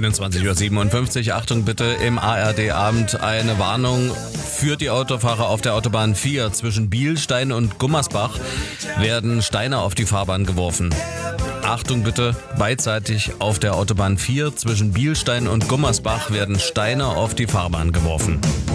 21:57 Uhr. Achtung bitte, im ARD-Abend eine Warnung für die Autofahrer auf der Autobahn 4. Zwischen Bielstein und Gummersbach werden Steine auf die Fahrbahn geworfen. Achtung bitte, beidseitig auf der Autobahn 4 zwischen Bielstein und Gummersbach werden Steine auf die Fahrbahn geworfen.